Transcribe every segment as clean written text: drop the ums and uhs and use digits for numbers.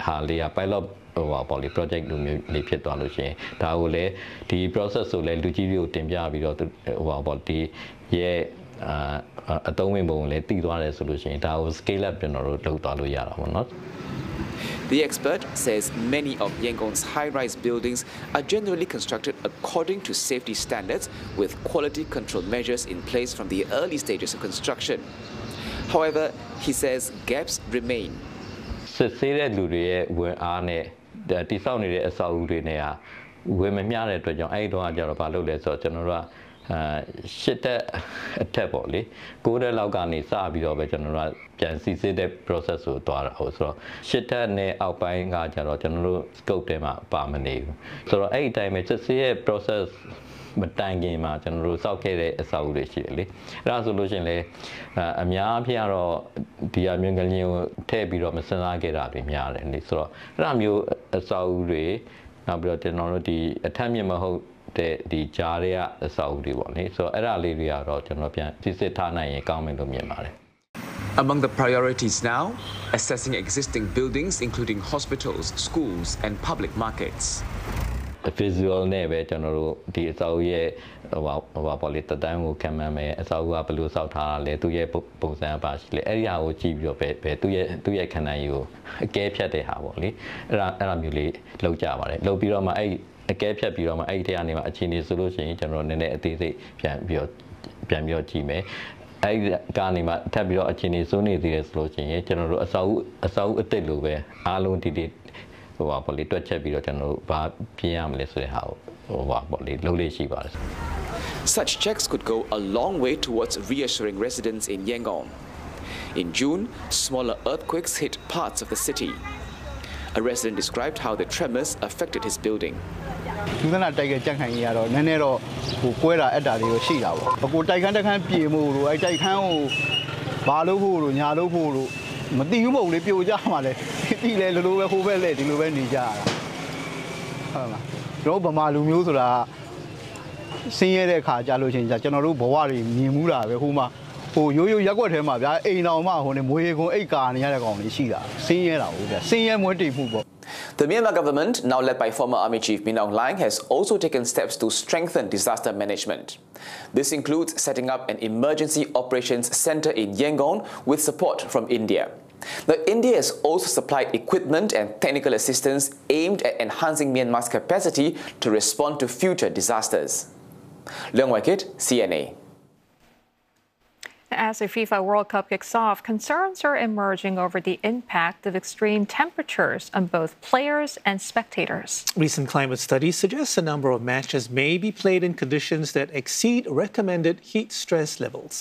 ဟာလေးက pilot ပေါ့လေ project လိုမျိုးလေးဖြစ်သွားလို့ရှိရင်ဒါကိုလည်းဒီ process ကိုလည်းလူကြီးတွေကိုတင်ပြပြီးတော့ပေါ့ဒီရဲ့အသုံးဝင်ပုံကိုလည်းတည်သွားတယ်ဆိုလို့ရှိရင်ဒါကို scale up ကျွန်တော်တို့လုပ်သွားလို့ရတာပေါ့နော် The expert says many of Yangon's high-rise buildings are generally constructed according to safety standards with quality control measures in place from the early stages of construction. However, he says gaps remain. စစ်ဆေးတဲ့လူတွေရဲ့ဝန်အားနဲ့တိစောက်နေတဲ့အဆောက်အဦတွေနဲ့ဟာဝင်မမျှတဲ့အတွက်ကြောင့်အဲ့ဒီတော့ကျတော့ဘာလုပ်လဲဆိုတော့ကျွန်တော်တို့ကရှစ်တက်အထက်ပေါ့လေ9တက်လောက်ကနေစပြီးတော့ပဲကျွန်တော်တို့ပြန်စီစစ်တဲ့ process ကိုတွားတာဟုတ်ဆိုတော့ရှစ်တက်နဲ့အောက်ပိုင်းကကျတော့ကျွန်တော်တို့ scope ထဲမှာပါမနေဘူးဆိုတော့အဲ့ဒီတိုင်းပဲစစ်ဆေးရဲ့ process မတိုင်ခင်မှာကျွန်တော်တို့စောက်ခဲ့တဲ့အဆောက်အဦတွေရှိတယ်လေအဲ့ဒါဆိုလို့ရှိရင်လေအများအပြားတော့ဒီအမျိုးကလေးကိုထည့်ပြီးတော့မစမ်းစားခဲ့တာတွေများတယ်လေဆိုတော့အဲ့ဒါမျိုးအဆောက်အဦတွေနောက်ပြီးတော့ကျွန်တော်တို့ဒီအထက်မြင့်မဟုတ်ဒီကြားတွေကအဆောက်အဦတွေပေါ့လေဆိုတော့အဲ့ဒါလေးတွေကတော့ကျွန်တော်ပြန်စစ်စစ်ထားနိုင်ရင်ကောင်းမယ်လို့မြင်ပါတယ် Among the priorities now, assessing existing buildings including hospitals, schools and public markets. Visual နဲ့ပဲကျွန်တော်တို့ဒီအဆောက်အဦရဲ့ပေါ့လေတတိုင်းကိုခံမှန်းမယ်အဆောက်အဦကဘယ်လိုဆောက်ထားတာလဲသူရဲ့ပုံစံပါရှိလေအဲ့ဒီဟာကိုကြည့်ပြီးတော့ပဲသူရဲ့ခန္ဓာကြီးကိုအကဲဖြတ်တဲ့ဟာပေါ့လေအဲ့ဒါမျိုးလေးလောက်ကြပါတယ်လောက်ပြီးတော့မှအဲ့အကဲဖြတ်ပြီးတော့မှအဲ့ဒီထဲကနေမှအခြေအနေဆိုလို့ရှိရင်ကျွန်တော်နည်းနည်းအသေးစိတ်ပြန်ပြီးတော့ကြည့်မယ်အဲ့ဒီကနေမှထပ်ပြီးတော့အခြေအနေစိုးနေသေးတယ်ဆိုလို့ရှိရင်ကျွန်တော်တို့အဆောက်အဦအသစ်လိုပဲအားလုံးဒီပေါ့လေတွက်ချက်ပြီးတော့ကျွန်တော်တို့ဘာပြင်ရမလဲဆိုတဲ့ဟာကိုပေါ့လေလုပ်လေးရှိပါတယ် Such checks could go a long way towards reassuring residents in Yangon. In June, smaller earthquakes hit parts of the city. A resident described how the tremors affected his building. ဒီကနေ့တိုက်ခဲ့ကြက်ခိုင်ကြီးကတော့နည်းနည်းတော့ကွဲတာအက်တာတွေရှိတာပေါ့အခုတိုက်ခန်းပြေမှုလို့အဲ့တိုက်ခန်းကိုဘာလို့ဖို့လို့ညာလို့ဖို့လို့မသိဘူးမဟုတ်လေပြိုကြမှာလေပြီးလေလိုပဲဟိုဘက်လေဒီလိုပဲနေကြရတာဟုတ်လားကျွန်တော်ဗမာလူမျိုးဆိုတာဆင်းရဲတဲ့ခါကြလို့ချင်းကျွန်တော်တို့ဘဝတွေမြင်မှုတာပဲဟိုမှာဟိုရိုးရက်ွက်ထဲမှာဗျာအိမ်တော်မှဟိုနေမွေးကုန်းအိတ်ကာနေရတဲ့ကောင်တွေရှိတာဆင်းရဲတာဟုတ်ဗျာဆင်းရဲမွေးတိမ်မှုပေါ့ The Myanmar government, now led by former Army Chief Min Aung Hlaing, has also taken steps to strengthen disaster management. This includes setting up an emergency operations center in Yangon with support from India. Now, India has also supplied equipment and technical assistance aimed at enhancing Myanmar's capacity to respond to future disasters. Leung Wai Kit, CNA. As the FIFA World Cup kicks off, concerns are emerging over the impact of extreme temperatures on both players and spectators. Recent climate studies suggest a number of matches may be played in conditions that exceed recommended heat stress levels.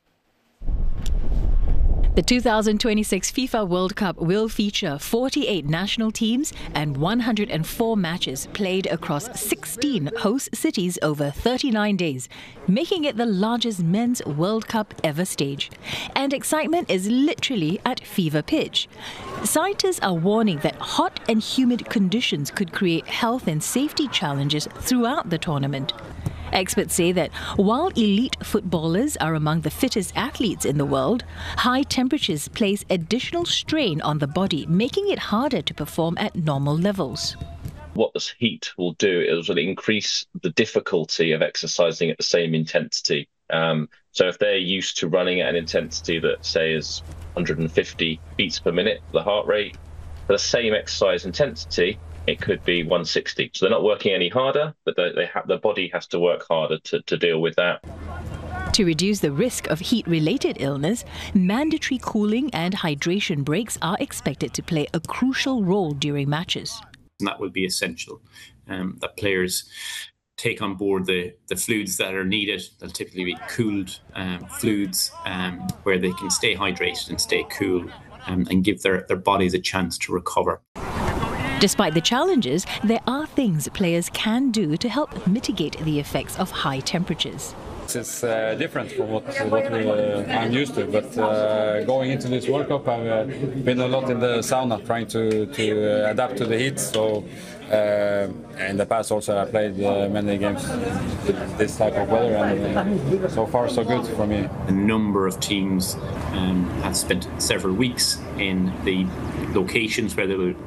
The 2026 FIFA World Cup will feature 48 national teams and 104 matches played across 16 host cities over 39 days, making it the largest men's World Cup ever staged. And excitement is literally at fever pitch. Scientists are warning that hot and humid conditions could create health and safety challenges throughout the tournament. Experts say that while elite footballers are among the fittest athletes in the world, high temperatures place additional strain on the body, making it harder to perform at normal levels. What this heat will do is will increase the difficulty of exercising at the same intensity. So if they're used to running at an intensity that, say, is 150 beats per minute, the heart rate, for the same exercise intensity, it could be 160. So they're not working any harder, but the body has to work harder to deal with that. To reduce the risk of heat-related illness, mandatory cooling and hydration breaks are expected to play a crucial role during matches. And that will be essential, that players take on board the fluids that are needed. They'll typically be cooled fluids where they can stay hydrated and stay cool and give their bodies a chance to recover. Despite the challenges, there are things players can do to help mitigate the effects of high temperatures. It's different from what I'm used to, but going into this World Cup, I've been a lot in the sauna trying to adapt to the heat. So in the past also I played many games in this type of weather, and so far so good for me. A number of teams have spent several weeks in the locations where they will